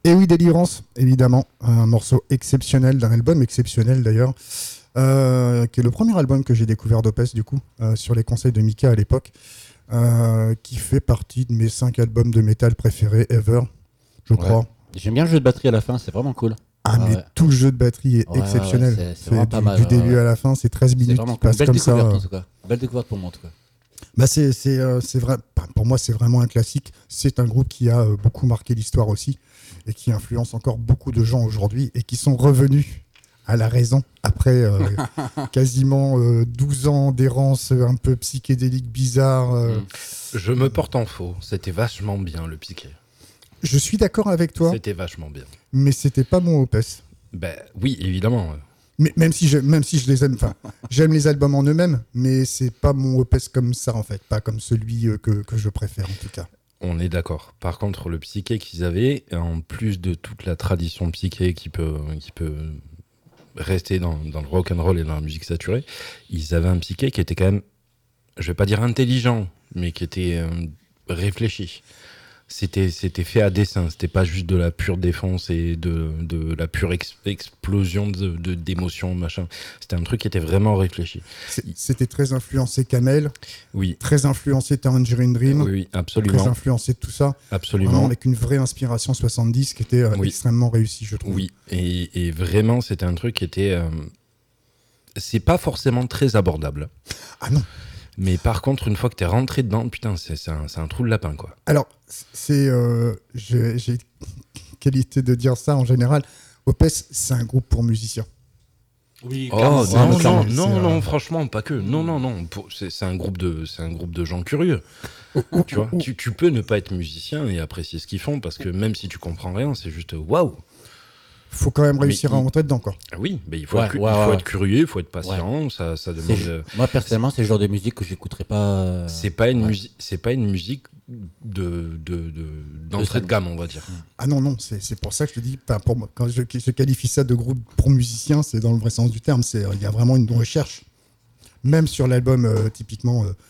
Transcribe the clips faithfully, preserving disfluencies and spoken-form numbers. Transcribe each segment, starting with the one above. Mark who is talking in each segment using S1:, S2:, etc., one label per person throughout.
S1: Et oui, Délivrance, évidemment, un morceau exceptionnel, d'un album exceptionnel d'ailleurs, euh, qui est le premier album que j'ai découvert d'Opeth du coup, euh, sur les conseils de Mika à l'époque, euh, qui fait partie de mes cinq albums de métal préférés ever, je
S2: Ouais.
S1: crois.
S2: J'aime bien le jeu de batterie à la fin, c'est vraiment cool.
S1: Ah,
S2: Ouais,
S1: mais
S2: ouais.
S1: tout le jeu de batterie est
S2: Ouais,
S1: exceptionnel.
S2: ouais, c'est- c'est
S1: C'est
S2: vraiment
S1: du,
S2: pas mal,
S1: du
S2: ouais,
S1: début
S2: ouais.
S1: à la fin, c'est treize
S2: C'est
S1: minutes
S2: vraiment
S1: qui
S2: cool.
S1: passent
S2: Belle
S1: comme ça.
S2: découverte
S1: euh.
S2: en tout cas. Belle découverte pour moi en tout cas.
S1: Bah c'est, c'est, euh, c'est vrai. Enfin, pour moi, c'est vraiment un classique. C'est un groupe qui a euh, beaucoup marqué l'histoire aussi et qui influence encore beaucoup de gens aujourd'hui et qui sont revenus à la raison après euh, quasiment euh, douze ans d'errance un peu psychédélique, bizarre. euh.
S2: Mm.
S3: Je me porte en faux. C'était vachement bien, le piqué.
S1: Je suis d'accord avec toi,
S3: C'était vachement bien.
S1: mais c'était pas mon Opeth.
S3: Ben oui, évidemment.
S1: Mais même si je, même si je les aime, enfin, j'aime les albums en eux-mêmes, mais c'est pas mon Opeth comme ça en fait, pas comme celui euh, que, que je préfère en tout cas.
S3: On est d'accord. Par contre, le psyché qu'ils avaient, en plus de toute la tradition psyché qui peut, qui peut rester dans, dans le rock and roll et dans la musique saturée, ils avaient un psyché qui était quand même, je vais pas dire intelligent, mais qui était euh, réfléchi. C'était, c'était fait à dessein, c'était pas juste de la pure défense et de, de la pure ex- explosion de, de, d'émotions, machin. C'était un truc qui était vraiment réfléchi.
S1: C'est- C'était très influencé Camel,
S3: Oui,
S1: très influencé Tangerine Dream,
S3: oui, oui,
S1: très
S3: absolument.
S1: influencé de tout ça, vraiment
S3: Absolument.
S1: avec une vraie inspiration soixante-dix qui était euh,
S3: Oui.
S1: extrêmement réussie, je trouve.
S3: Oui, et, et vraiment, c'était un truc qui était. euh, c'est pas forcément très abordable.
S1: Ah non.
S3: Mais par contre, une fois que t'es rentré dedans, putain, c'est, c'est, un, c'est un trou de lapin, quoi.
S1: Alors, c'est, euh, j'ai, j'ai qualité de dire ça en général. Opeth, c'est un groupe pour musiciens.
S2: Oui,
S3: Oh
S2: clairement,
S3: non,
S2: clairement,
S3: non,
S2: clairement.
S1: c'est,
S3: non,
S1: euh,
S3: non, franchement, pas que. Non, non, non. Pour- c'est, c'est un groupe de, c'est un groupe de gens curieux. Tu vois, tu, tu peux ne pas être musicien et apprécier ce qu'ils font parce que même si tu comprends rien, c'est juste waouh.
S1: Faut quand même réussir
S3: Mais
S1: à
S3: il-
S1: rentrer dedans, quoi.
S3: Ah oui, mais il faut,
S2: Ouais,
S3: être, cu-
S2: ouais,
S3: il faut
S2: ouais.
S3: être curieux, il faut être patient. Ça, ça
S2: C'est
S3: demande.
S2: ju-
S3: euh,
S2: Moi personnellement, c'est le genre de musique que j'écouterais pas. euh,
S3: C'est pas une
S2: ouais.
S3: musique, c'est pas une musique de, de, de d'entrée de
S2: De-
S3: gamme, on va dire.
S1: Ah non, non, c'est, c'est pour ça que je te dis, enfin, pour moi, quand je, je qualifie ça de groupe pour musiciens, c'est dans le vrai sens du terme. C'est, il y a vraiment une recherche. Même sur l'album, euh, typiquement. euh,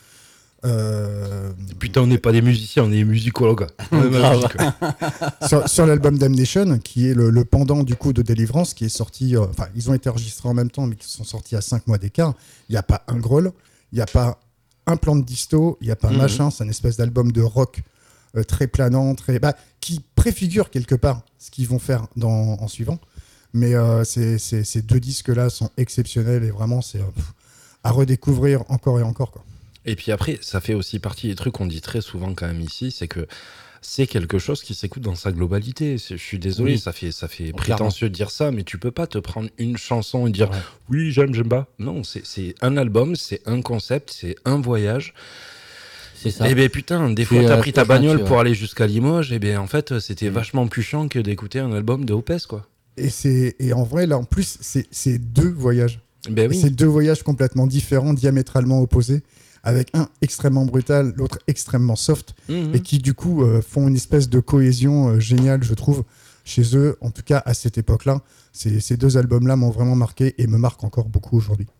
S1: euh,
S3: Putain, on n'est pas des musiciens, on est des musicologues. On est
S2: Grave.
S3: magiques.
S1: sur, sur l'album Damnation, qui est le, le pendant du coup de Délivrance, qui est sorti, euh, enfin, ils ont été enregistrés en même temps, mais qui sont sortis à cinq mois d'écart. Il n'y a pas un growl, il n'y a pas un plan de disto, il n'y a pas un
S3: Mhm.
S1: machin, c'est une espèce d'album de rock euh, très planant, très, bah, qui préfigure quelque part ce qu'ils vont faire dans, en suivant. Mais euh, c'est- c'est- ces deux disques-là sont exceptionnels et vraiment, c'est euh, pff, à redécouvrir encore et encore, quoi.
S3: Et puis après, ça fait aussi partie des trucs qu'on dit très souvent quand même ici, c'est que c'est quelque chose qui s'écoute dans sa globalité. C'est- Je suis désolé,
S2: Oui.
S3: ça fait, ça fait
S2: Clairement.
S3: prétentieux de dire ça, mais tu peux pas te prendre une chanson et dire
S2: Ouais.
S3: oui, j'aime, j'aime pas. Non, c'est, c'est un album, c'est un concept, c'est un voyage.
S2: C'est ça.
S3: Et ben putain, des
S2: Je
S3: fois
S2: suis,
S3: t'as
S2: euh,
S3: pris ta
S2: franchement,
S3: bagnole
S2: tu
S3: pour
S2: vois.
S3: aller jusqu'à Limoges, et ben en fait c'était
S2: Mm.
S3: vachement plus chiant que d'écouter un album de Opeth, quoi.
S1: Et, c'est, et en vrai, là, en plus, c'est c'est deux voyages.
S3: Ben oui.
S1: C'est deux voyages complètement différents, diamétralement opposés, avec un extrêmement brutal, l'autre extrêmement soft,
S3: Mhm.
S1: et qui du coup euh, font une espèce de cohésion euh, géniale, je trouve, chez eux, en tout cas à cette époque-là. Ces, ces deux albums-là m'ont vraiment marqué et me marquent encore beaucoup aujourd'hui.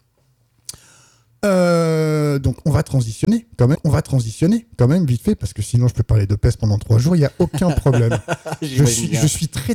S1: Euh, donc on va transitionner quand même, on va transitionner quand même vite fait parce que sinon je peux parler de P E S pendant trois jours, il n'y a aucun problème. je,
S2: J'imagine
S1: suis,
S2: bien.
S1: je suis très